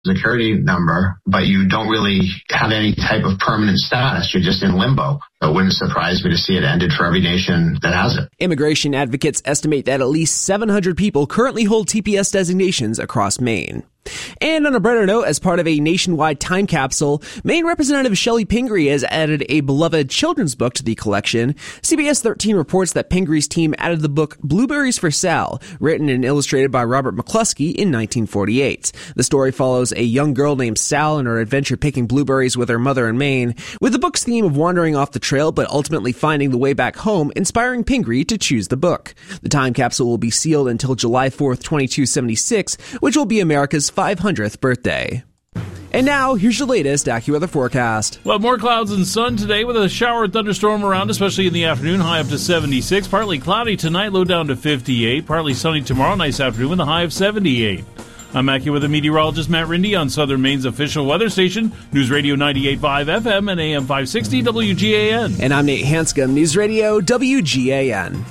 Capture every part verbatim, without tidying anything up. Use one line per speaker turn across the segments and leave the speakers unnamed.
security number, but you don't really have any type of permanent status. You're just in limbo. It wouldn't surprise me to see it ended for every nation that has it.
Immigration advocates estimate that at least seven hundred people currently hold T P S designations across Maine. And on a brighter note, as part of a nationwide time capsule, Maine Representative Shelley Pingree has added a beloved children's book to the collection. C B S thirteen reports that Pingree's team added the book Blueberries for Sal, written and illustrated by Robert McCluskey in nineteen forty-eight. The story follows a young girl named Sal and her adventure picking blueberries with her mother in Maine, with the book's theme of wandering off the trail but ultimately finding the way back home, inspiring Pingree to choose the book. The time capsule will be sealed until July fourth, twenty-two seventy-six, which will be America's five hundredth birthday. And now, here's your latest AccuWeather forecast.
Well, more clouds and sun today with a shower or thunderstorm around, especially in the afternoon, high up to seventy-six. Partly cloudy tonight, low down to fifty-eight. Partly sunny tomorrow, nice afternoon with a high of seventy-eight. I'm AccuWeather meteorologist Matt Rindy on Southern Maine's official weather station, News Radio ninety-eight point five F M and A M five sixty W G A N.
And I'm Nate Hanscom, News Radio W G A N.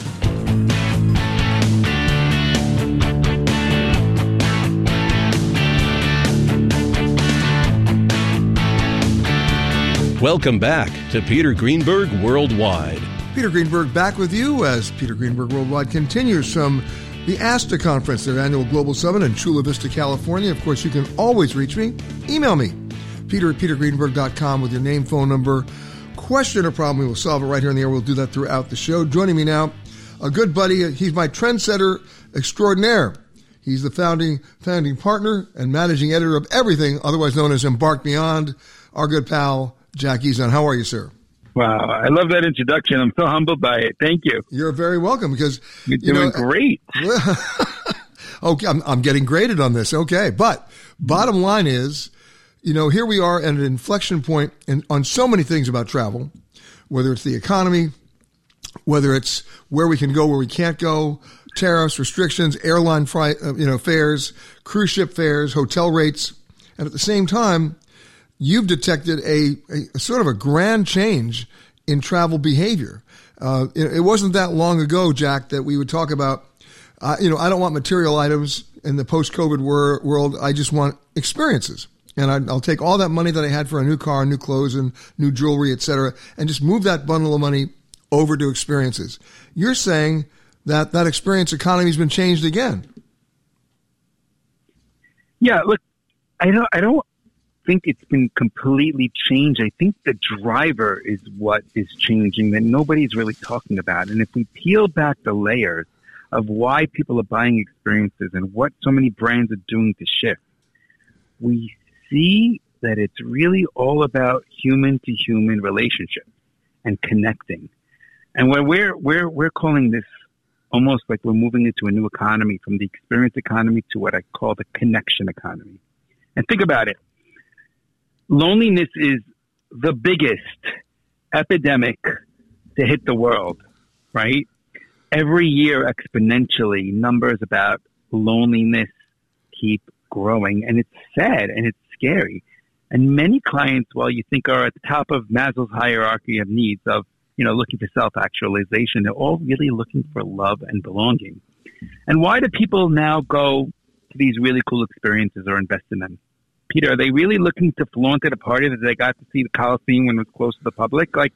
Welcome back to Peter Greenberg Worldwide.
Peter Greenberg back with you as Peter Greenberg Worldwide continues from the ASTA Conference, their annual global summit in Chula Vista, California. Of course, you can always reach me. Email me, peter at peter greenberg dot com with your name, phone number, question or problem. We will solve it right here on the air. We'll do that throughout the show. Joining me now, a good buddy. He's my trendsetter extraordinaire. He's the founding founding partner and managing editor of everything, otherwise known as Embark Beyond, our good pal, Jack Eason. How are you, sir?
Wow, I love that introduction. I'm so humbled by it. Thank you.
You're very welcome because
you're
you
doing
know,
great.
Okay, I'm, I'm getting graded on this. Okay, but bottom line is, you know, here we are at an inflection point in, on so many things about travel, whether it's the economy, whether it's where we can go, where we can't go, tariffs, restrictions, airline flight, uh, you know, fares, cruise ship fares, hotel rates, and at the same time, you've detected a, a, a sort of a grand change in travel behavior. Uh, it, it wasn't that long ago, Jack, that we would talk about, uh, you know, I don't want material items in the post-COVID wor- world. I just want experiences. And I, I'll take all that money that I had for a new car, new clothes, and new jewelry, et cetera, and just move that bundle of money over to experiences. You're saying that that experience economy has been changed again.
Yeah, look, I don't, I don't, think it's been completely changed. I think the driver is what is changing that nobody's really talking about. And if we peel back the layers of why people are buying experiences and what so many brands are doing to shift, we see that it's really all about human to human relationships and connecting. And when we're, we're, we're calling this almost like we're moving into a new economy, from the experience economy to what I call the connection economy. And think about it. Loneliness is the biggest epidemic to hit the world, right? Every year, exponentially, numbers about loneliness keep growing, and it's sad and it's scary. And many clients, while you think are at the top of Maslow's hierarchy of needs of, you know, looking for self-actualization, they're all really looking for love and belonging. And why do people now go to these really cool experiences or invest in them? Peter, are they really looking to flaunt at a party that they got to see the Coliseum when it was close to the public? Like,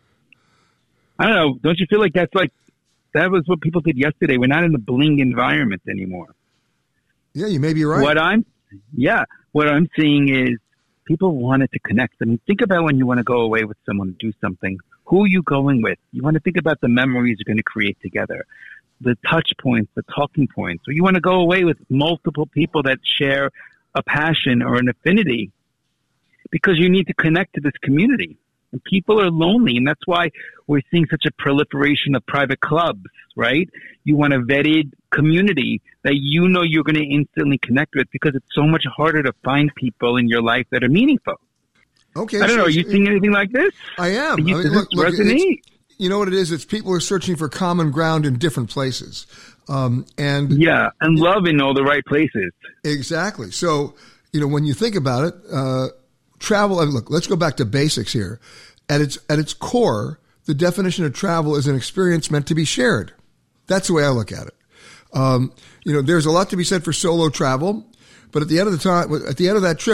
I don't know. Don't you feel like that's like, that was what people did yesterday? We're not in the bling environment anymore.
Yeah, you may be right.
What I'm, yeah, what I'm seeing is people wanted to connect. I mean, think about when you want to go away with someone to do something. Who are you going with? You want to think about the memories you're going to create together, the touch points, the talking points. Or you want to go away with multiple people that share a passion or an affinity, because you need to connect to this community. And people are lonely, and that's why we're seeing such a proliferation of private clubs, right? You want a vetted community that you know you're going to instantly connect with, because it's so much harder to find people in your life that are meaningful.
Okay.
I don't
so
know. Are you seeing anything like this?
I am.
Are you,
I mean, look, look,
resonate?
You know what it is? It's people are searching for common ground in different places. Um, and
yeah, and love in all the right places.
Exactly. So, you know, when you think about it, uh, travel, and look, let's go back to basics here. At its, at its core, the definition of travel is an experience meant to be shared. That's the way I look at it. Um, you know, there's a lot to be said for solo travel, But at the end of the time, at the end of that trip,